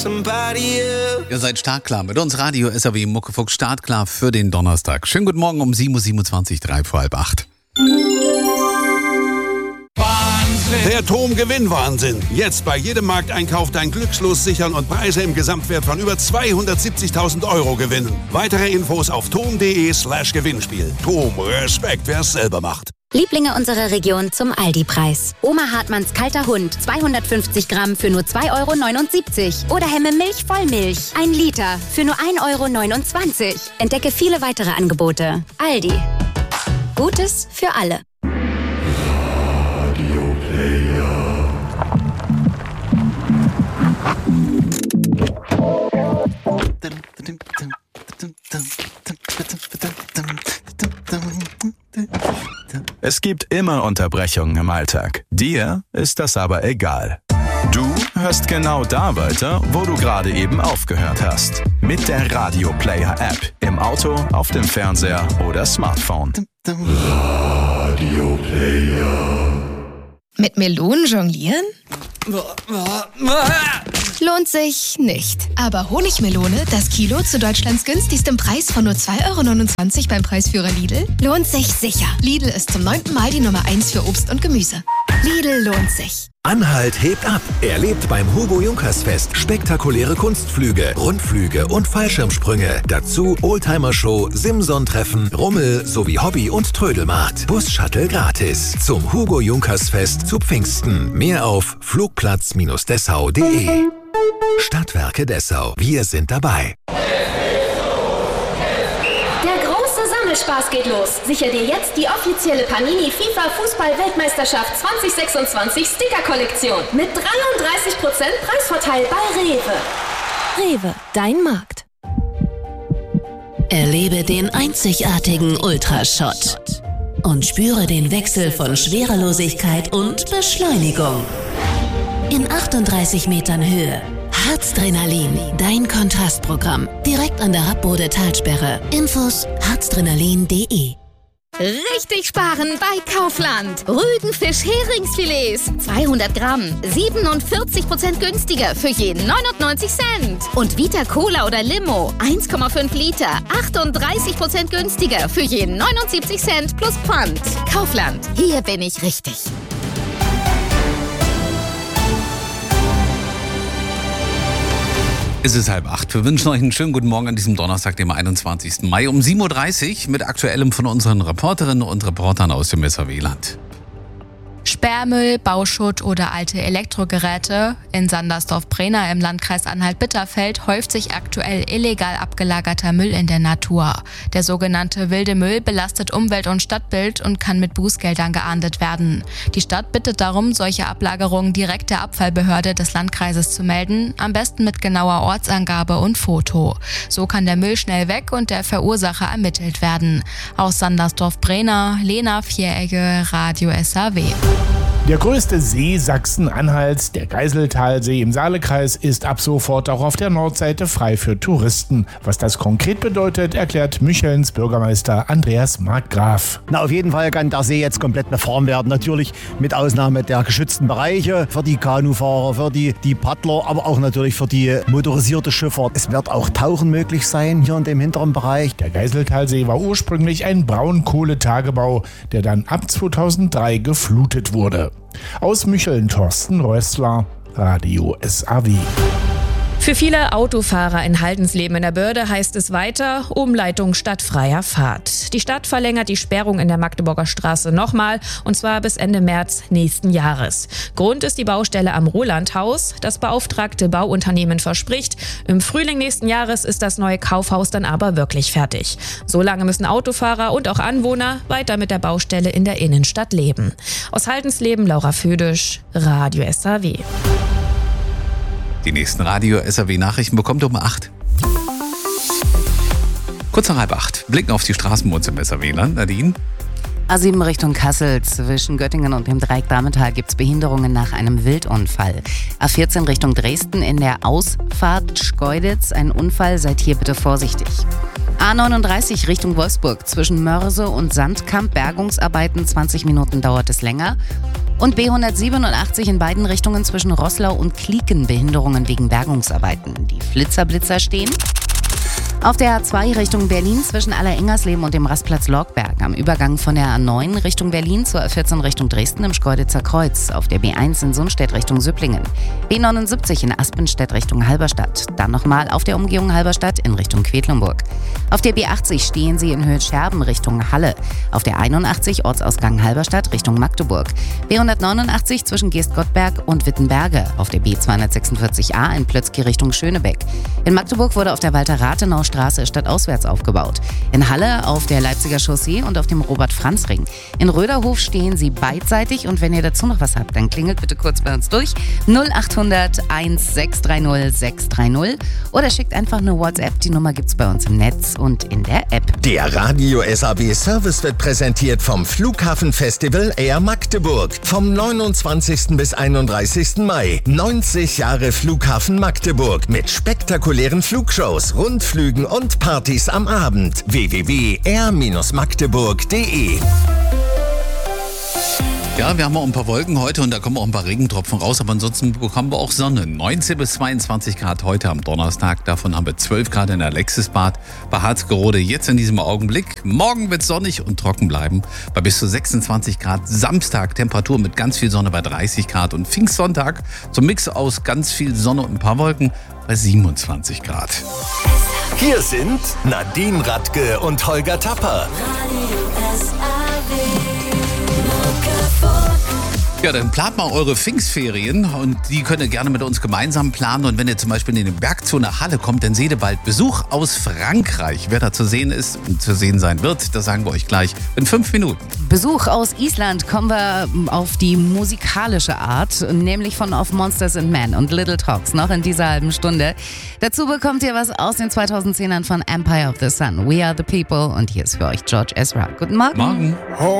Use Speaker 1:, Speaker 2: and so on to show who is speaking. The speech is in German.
Speaker 1: Ihr seid startklar mit uns Radio SAW Muckefuchs startklar für den Donnerstag. Schönen guten Morgen um 7.27 Uhr, 3 vor halb 8.
Speaker 2: Der TOM-Gewinnwahnsinn. Jetzt bei jedem Markteinkauf dein Glückslos sichern und Preise im Gesamtwert von über 270.000 Euro gewinnen. Weitere Infos auf tom.de/Gewinnspiel. TOM, Respekt, wer es selber macht.
Speaker 3: Lieblinge unserer Region zum Aldi-Preis. Oma Hartmanns kalter Hund, 250 Gramm für nur 2,79 € Oder Hemme Milch Vollmilch, 1 Liter für nur 1,29 €. Entdecke viele weitere Angebote. Aldi. Gutes für alle.
Speaker 4: Es gibt immer Unterbrechungen im Alltag. Dir ist das aber egal. Du hörst genau da weiter, wo du gerade eben aufgehört hast. Mit der Radio Player App. Im Auto, auf dem Fernseher oder Smartphone.
Speaker 5: Radio Player.
Speaker 6: Mit Melonen jonglieren? Lohnt sich nicht. Aber Honigmelone, das Kilo zu Deutschlands günstigstem Preis von nur 2,29 € beim Preisführer Lidl, lohnt sich sicher. Lidl ist zum 9. Mal die Nummer 1 für Obst und Gemüse. Lidl lohnt sich.
Speaker 7: Anhalt hebt ab. Erlebt beim Hugo Junkers Fest spektakuläre Kunstflüge, Rundflüge und Fallschirmsprünge. Dazu Oldtimer-Show, Simson-Treffen, Rummel sowie Hobby- und Trödelmarkt. Bus-Shuttle gratis. Zum Hugo Junkers Fest zu Pfingsten. Mehr auf flugplatz-dessau.de. Stadtwerke Dessau. Wir sind dabei.
Speaker 8: Spaß geht los. Sicher dir jetzt die offizielle Panini FIFA Fußball-Weltmeisterschaft 2026 Sticker-Kollektion mit 33% Preisvorteil bei Rewe.
Speaker 6: Rewe, dein Markt.
Speaker 9: Erlebe den einzigartigen Ultraschott und spüre den Wechsel von Schwerelosigkeit und Beschleunigung. In 38 Metern Höhe. Harzdrenalin, dein Kontrastprogramm. Direkt an der Happbode-Talsperre. Infos harzdrenalin.de.
Speaker 6: Richtig sparen bei Kaufland. Rügenfisch-Heringsfilets. 200 Gramm. 47% günstiger für jeden 99 Cent. Und Vita Cola oder Limo. 1,5 Liter. 38% günstiger für jeden 79 Cent plus Pfand. Kaufland. Hier bin ich richtig.
Speaker 1: Es ist 7:30. Wir wünschen euch einen schönen guten Morgen an diesem Donnerstag, dem 21. Mai um 7.30 Uhr mit Aktuellem von unseren Reporterinnen und Reportern aus dem SAW-Land.
Speaker 10: Sperrmüll, Bauschutt oder alte Elektrogeräte. In Sandersdorf-Brenna im Landkreis Anhalt-Bitterfeld häuft sich aktuell illegal abgelagerter Müll in der Natur. Der sogenannte wilde Müll belastet Umwelt- und Stadtbild und kann mit Bußgeldern geahndet werden. Die Stadt bittet darum, solche Ablagerungen direkt der Abfallbehörde des Landkreises zu melden, am besten mit genauer Ortsangabe und Foto. So kann der Müll schnell weg und der Verursacher ermittelt werden. Aus Sandersdorf-Brenna, Lena Vieregge, Radio SAW.
Speaker 11: Der größte See Sachsen-Anhalts, der Geiseltalsee im Saalekreis, ist ab sofort auch auf der Nordseite frei für Touristen. Was das konkret bedeutet, erklärt Müchelns Bürgermeister Andreas Markgraf.
Speaker 12: Auf jeden Fall kann der See jetzt komplett befahren werden. Natürlich mit Ausnahme der geschützten Bereiche für die Kanufahrer, für die Paddler, aber auch natürlich für die motorisierte Schifffahrt. Es wird auch Tauchen möglich sein hier in dem hinteren Bereich.
Speaker 11: Der Geiseltalsee war ursprünglich ein Braunkohletagebau, der dann ab 2003 geflutet wurde. Aus Mücheln Thorsten Rössler, Radio SAW.
Speaker 13: Für viele Autofahrer in Haldensleben in der Börde heißt es weiter Umleitung statt freier Fahrt. Die Stadt verlängert die Sperrung in der Magdeburger Straße nochmal, und zwar bis Ende März nächsten Jahres. Grund ist die Baustelle am Rolandhaus. Das beauftragte Bauunternehmen verspricht, im Frühling nächsten Jahres ist das neue Kaufhaus dann aber wirklich fertig. So lange müssen Autofahrer und auch Anwohner weiter mit der Baustelle in der Innenstadt leben. Aus Haldensleben Laura Födisch, Radio SAW.
Speaker 1: Die nächsten Radio-SAW-Nachrichten bekommt ihr um 8. Kurz nach 7:30. Blicken auf die Straßenbahn im SAW-Land. Nadine?
Speaker 14: A7 Richtung Kassel. Zwischen Göttingen und dem Dreieck Dametal gibt es Behinderungen nach einem Wildunfall. A14 Richtung Dresden in der Ausfahrt Schkeuditz. Ein Unfall, seid hier bitte vorsichtig. A39 Richtung Wolfsburg zwischen Mörse und Sandkamp. Bergungsarbeiten, 20 Minuten dauert es länger. Und B187 in beiden Richtungen zwischen Roßlau und Klieken. Behinderungen wegen Bergungsarbeiten. Die Flitzer stehen. Auf der A2 Richtung Berlin zwischen Allerengersleben und dem Rastplatz Lorgberg. Am Übergang von der A9 Richtung Berlin zur A14 Richtung Dresden im Schkeuditzer Kreuz. Auf der B1 in Sundstedt Richtung Süpplingen. B79 in Aspenstedt Richtung Halberstadt. Dann nochmal auf der Umgehung Halberstadt in Richtung Quedlinburg. Auf der B80 stehen Sie in Höhe Scherben Richtung Halle. Auf der 81 Ortsausgang Halberstadt Richtung Magdeburg. B189 zwischen Geestgottberg und Wittenberge. Auf der B246a in Plötzky Richtung Schönebeck. In Magdeburg wurde auf der Walter-Rathenau-Straße stadtauswärts aufgebaut. In Halle auf der Leipziger Chaussee und auf dem Robert-Franz-Ring. In Röderhof stehen Sie beidseitig und wenn ihr dazu noch was habt, dann klingelt bitte kurz bei uns durch. 0800 1630 630 oder schickt einfach eine WhatsApp. Die Nummer gibt's bei uns im Netz und in der App.
Speaker 15: Der Radio SAW Service wird präsentiert vom Flughafenfestival Air Magdeburg. Vom 29. bis 31. Mai. 90 Jahre Flughafen Magdeburg mit spektakulären Flugshows, Rundflügen und Partys am Abend. www.air-magdeburg.de.
Speaker 1: Ja, wir haben auch ein paar Wolken heute und da kommen auch ein paar Regentropfen raus, aber ansonsten bekommen wir auch Sonne. 19 bis 22 Grad heute am Donnerstag, davon haben wir 12 Grad in Alexisbad, bei Harzgerode jetzt in diesem Augenblick. Morgen wird es sonnig und trocken bleiben, bei bis zu 26 Grad. Samstag Temperatur mit ganz viel Sonne bei 30 Grad und Pfingstsonntag zum Mix aus ganz viel Sonne und ein paar Wolken bei 27 Grad.
Speaker 15: Hier sind Nadine Radke und Holger Tapper.
Speaker 1: Ja, dann plant mal eure Pfingstferien und die könnt ihr gerne mit uns gemeinsam planen. Und wenn ihr zum Beispiel in den Bergzone Halle kommt, dann seht ihr bald Besuch aus Frankreich. Wer da zu sehen ist und zu sehen sein wird, das sagen wir euch gleich in 5 Minuten.
Speaker 14: Besuch aus Island kommen wir auf die musikalische Art, nämlich von Of Monsters and Men und Little Talks noch in dieser halben Stunde. Dazu bekommt ihr was aus den 2010ern von Empire of the Sun. We Are the People und hier ist für euch George Ezra. Guten Morgen.
Speaker 1: Morgen.